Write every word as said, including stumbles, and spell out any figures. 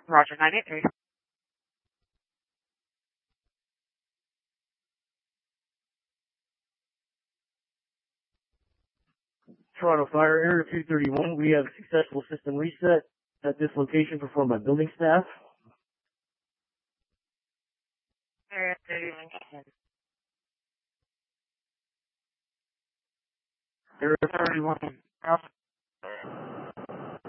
Roger, nine eight three. Toronto Fire, Area two thirty-one. We have successful system reset at this location performed by building staff. Area thirty-one. Area thirty-one.